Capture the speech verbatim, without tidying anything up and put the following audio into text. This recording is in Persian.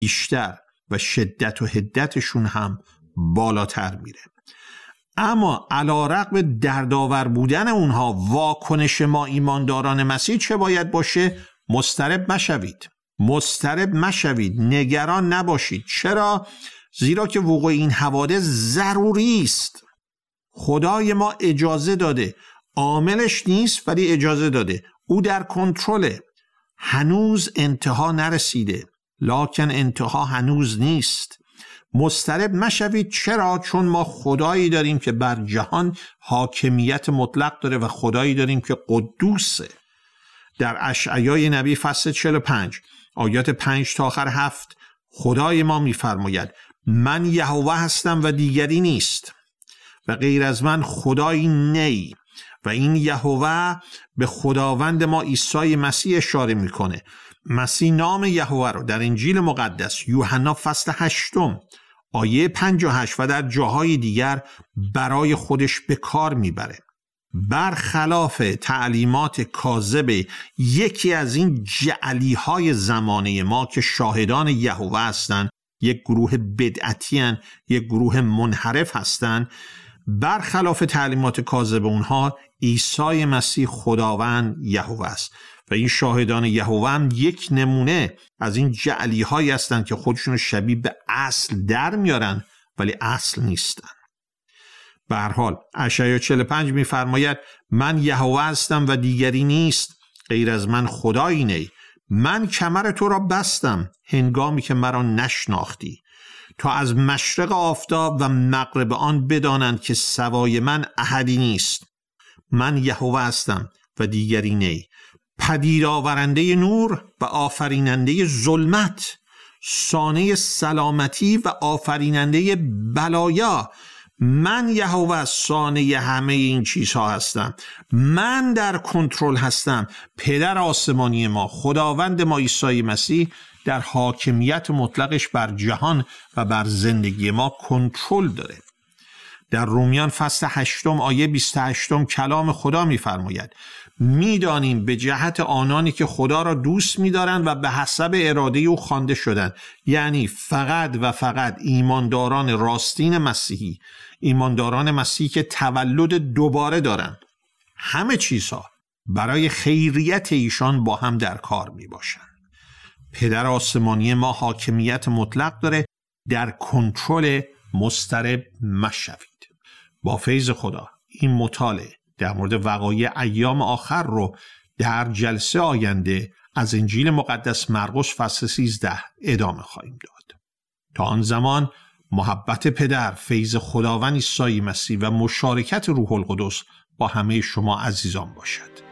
بیشتر و شدت و حدتشون هم بالاتر میره. اما علیرغم دردآور بودن اونها، واکنش ما ایمانداران مسیح چه باید باشه؟ مضطرب مشوید. مضطرب مشوید، نگران نباشید. چرا؟ زیرا که وقوع این حوادث ضروری است. خدای ما اجازه داده، عاملش نیست ولی اجازه داده. او در کنترله. هنوز انتها نرسیده، لکن انتها هنوز نیست. مضطرب مشوید. چرا؟ چون ما خدایی داریم که بر جهان حاکمیت مطلق داره و خدایی داریم که قدوسه. در اشعیای نبی فصل چهل و پنج آیات پنج تا آخر هفت خدای ما می‌فرماید من یهوه هستم و دیگری نیست و غیر از من خدایی نی. و این یهوه به خداوند ما عیسی مسیح اشاره میکنه. مسیح نام یهوه رو در انجیل مقدس یوحنا فصل هشتم آیه پنج و هشت و در جاهای دیگر برای خودش به کار میبره. برخلاف تعلیمات کاذب یکی از این جعلی های زمانه ما که شاهدان یهوه هستند، یک گروه بدعتی هستند، یک گروه منحرف هستند، برخلاف تعلیمات کاذب اونها عیسی مسیح خداوند یهوه است و این شاهدان یهوه هم یک نمونه از این جعلی هایی هستند که خودشون شبیه به اصل در میارن ولی اصل نیستن. به هر حال اشعیا چهل و پنج میفرماید من یهوه هستم و دیگری نیست، غیر از من خدایی نی. من کمر تو را بستم هنگامی که مرا نشناختی، تا از مشرق آفتاب و مغرب آن بدانند که سوای من احدی نیست. من یهوه هستم و دیگری نی، پدید آورنده نور و آفریننده ظلمت، صانع سلامتی و آفریننده بلایا. من یهوه صانع همه این چیزها هستم. من در کنترل هستم. پدر آسمانی ما، خداوند ما عیسی مسیح در حاکمیت مطلقش بر جهان و بر زندگی ما کنترل داره. در رومیان فصل هشتم آیه بیست و هشت کلام خدا می‌فرماید می‌دانیم به جهت آنانی که خدا را دوست می‌دارند و به حسب اراده او خوانده شدند، یعنی فقط و فقط ایمانداران راستین مسیحی، ایمانداران مسیحی که تولد دوباره دارند، همه چیزها برای خیریت ایشان با هم در کار میباشند. پدر آسمانی ما حاکمیت مطلق داره، در کنترل. مضطرب مشوید. با فیض خدا این مطالعه در مورد وقایع ایام آخر رو در جلسه آینده از انجیل مقدس مرقس فصل سیزده ادامه خواهیم داد. تا آن زمان محبت پدر، فیض خداوند عیسی مسیح و مشارکت روح القدس با همه شما عزیزان باشد.